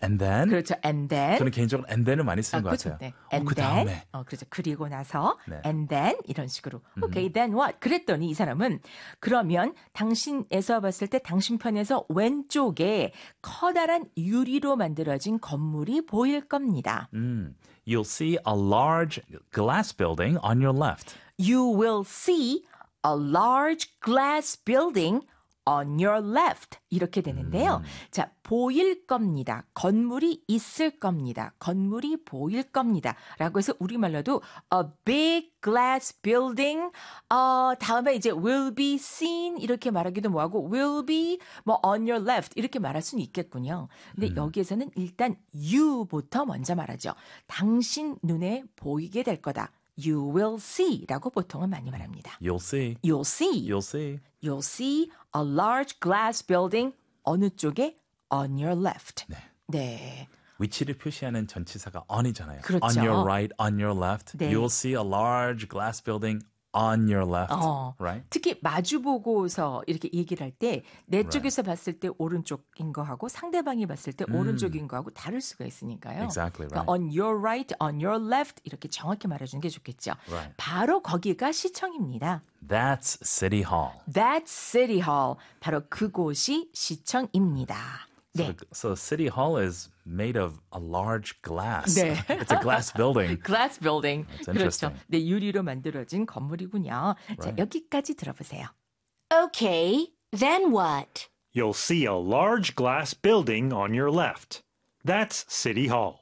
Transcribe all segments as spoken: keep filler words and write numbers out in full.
And then? 그렇죠. And then. 저는 개인적으로 and then을 많이 쓰는 아, 것 그렇죠. 같아요. 네. 어, And 그 then. 다음에. 어, 그렇죠. 그리고 나서 네. and then 이런 식으로. Okay, then what? 그랬더니 이 사람은 그러면 당신에서 봤을 때 당신 편에서 왼쪽에 커다란 유리로 만들어진 건물이 보일 겁니다. 음, you'll see a large glass building on your left. You will see a large glass building on your left. 이렇게 되는데요. 음. 자, 보일 겁니다. 건물이 있을 겁니다. 건물이 보일 겁니다. 라고 해서 우리말로도 a big glass building, 어, 다음에 이제 will be seen 이렇게 말하기도 뭐하고 will be 뭐 on your left 이렇게 말할 수는 있겠군요. 근데 음. 여기에서는 일단 you부터 먼저 말하죠. 당신 눈에 보이게 될 거다. You will see 라고 보통은 많이 말합니다. You'll see. You'll see. You'll see. You'll see a large glass building 어느 쪽에? On your left. 네. 네. 위치를 표시하는 전치사가 on이잖아요. 그렇죠. On your right, on your left. 네. You'll see a large glass building on your left. 어, Right? 특히 마주보고서 이렇게 얘기를 할 때 내 쪽에서 봤을 때 오른쪽인 거하고 상대방이 봤을 때 음. 오른쪽인 거하고 다를 수가 있으니까요. Exactly right. 그러니까 on your right, on your left 이렇게 정확히 말해주는 게 좋겠죠. Right. 바로 거기가 시청입니다. That's City Hall. That's City Hall. 바로 그곳이 시청입니다. 네. So, so City Hall is made of a large glass. 네. It's a glass building. Glass building. That's 그렇죠. interesting. 네, 유리로 만들어진 건물이군요. 자, Right. 여기까지 들어보세요. Okay, then what? You'll see a large glass building on your left. That's City Hall.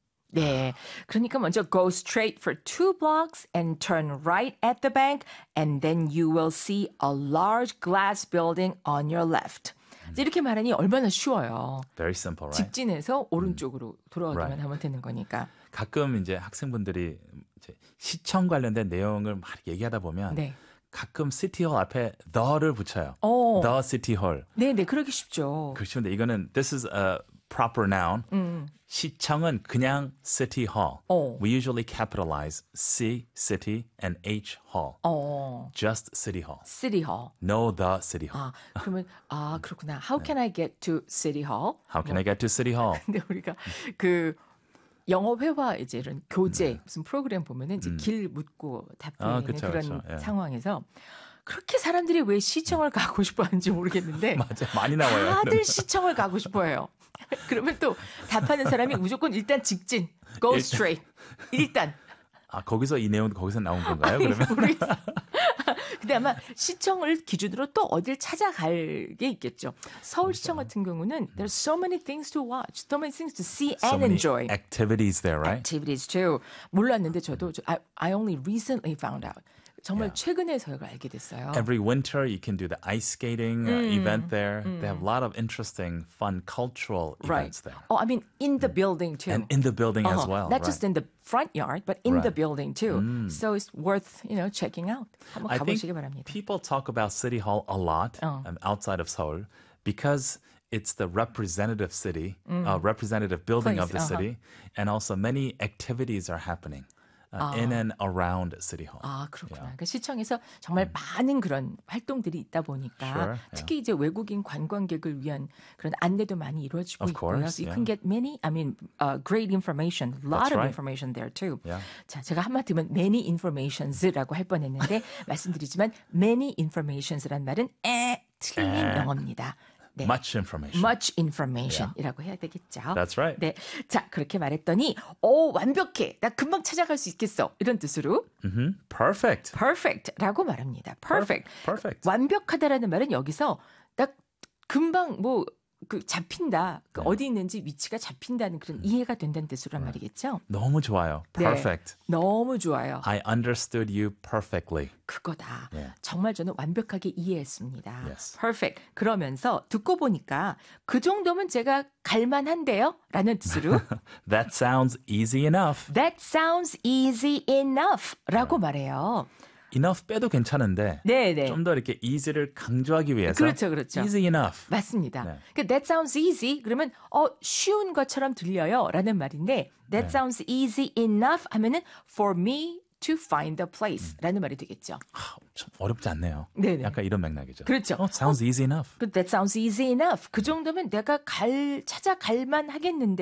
네, 그러니까 먼저 go straight for two blocks and turn right at the bank and then you will see a large glass building on your left. 이렇게 말하니 얼마나 쉬워요. Very simple, right? 직진해서 오른쪽으로 돌아가기만 Right. 하면 되는 거니까. 가끔 이제 학생분들이 이제 시청 관련된 내용을 막 얘기하다 보면 네. 가끔 시티홀 앞에 the를 붙여요. 어. The City Hall. 네, 네, 그러기 쉽죠. 그렇죠. 근데 이거는 this is a proper noun. 음. 시청은 그냥 City Hall. 어. We usually capitalize C, City, and H, Hall. 어, Just City Hall. City Hall. No the City 아, Hall. 그러면 아, 그렇구나. How can I get to City Hall? How can I get to City Hall? 근데 우리가 그 영어 회화 이제 이런 교재 무슨 프로그램 보면은 이제 길 묻고 답변하는 아, 그쵸, 그런 그쵸. 예. 상황에서 그렇게 사람들이 왜 시청을 가고 싶어 하는지 모르겠는데 맞아, 많이 나와요. 다들 시청을 가고 싶어 해요. 그러면 또 답하는 사람이 무조건 일단 직진, go straight. 일단. 아, 거기서 이 내용도 거기서 나온 건가요? 아니, 그러면? 모르겠어요. 근데 아마 시청을 기준으로 또 어딜 찾아갈 게 있겠죠. 서울시청 같은 경우는 there's so many things to watch, so many things to see So and many enjoy. activities there, right? Activities too. 몰랐는데 저도 저- I, I only recently found out. 정말 Yeah. 최근에서 이걸 알게 됐어요. Every winter, you can do the ice skating uh, event there. They have a lot of interesting, fun cultural Right. events there. Oh, I mean in the building too. And in the building as Uh-huh. well. Not right. just in the front yard, but in the Right. building too. So it's worth, you know, checking out. 한번 I think 가보시기 바랍니다. people talk about City Hall a lot 어. um, outside of Seoul because it's the representative city, uh, representative building of the Place, city, and also many activities are happening uh, in and around City Hall. 아, 그렇구나. 그러니까 시청에서 정말 많은 그런 활동들이 있다 보니까 Sure, yeah. 특히 이제 외국인 관광객을 위한 그런 안내도 많이 이루어지고 Of 있고요. course, So you yeah. can get many, I mean, uh, great information, a lot That's of right. information there too. Yeah. 자, 제가 한마디면 many informations라고 할 뻔했는데 말씀드리지만 many informations란 말은 에 틀린 에. 영어입니다. 네. Much information. Much information이라고 해야 되겠죠. That's right. 네, 자 그렇게 말했더니 오 완벽해, 나 금방 찾아갈 수 있겠어 이런 뜻으로 Mhm. Perfect. perfect라고 말합니다. perfect. Perfect. 완벽하다라는 말은 여기서 딱 금방 뭐 그 잡힌다, 그 네. 어디 있는지 위치가 잡힌다는 그런 이해가 된다는 뜻으로 말이겠죠. 너무 좋아요. 네, Perfect. 너무 좋아요. I understood you perfectly. 그거다. 네. 정말 저는 완벽하게 이해했습니다. Yes. Perfect. 그러면서 듣고 보니까 그 정도면 제가 갈만한데요? 라는 뜻으로 That sounds easy enough. That sounds easy enough 라고 말해요. Enough 빼도 괜찮은데 네네. 좀 더 이렇게 easy를 강조하기 위해서 그렇죠, 그렇죠. easy enough. 맞습니다. 네. 그 that sounds easy 그러면 어 쉬운 것처럼 들려요 라는 말인데 that 네. sounds easy enough 하면은 for me to find the place 라는 말이 되겠죠. 아, 좀 어렵지 않네요. 네네. 약간 이런 맥락이죠. 그렇죠. Oh, sounds easy enough. 그 that sounds easy enough 그 정도면 내가 갈 찾아갈 만 하겠는데